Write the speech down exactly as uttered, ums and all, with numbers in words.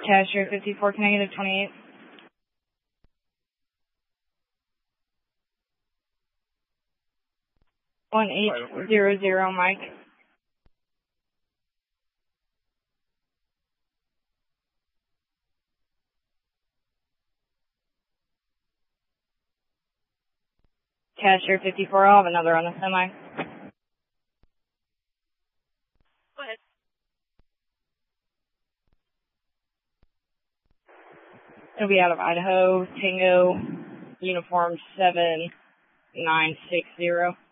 Cashier fifty-four, can I get a twenty-eight? one eight zero zero, Mike. Cashier fifty-four, I'll have another on the semi. Go ahead. It'll be out of Idaho, Tango, uniform seven nine six zero.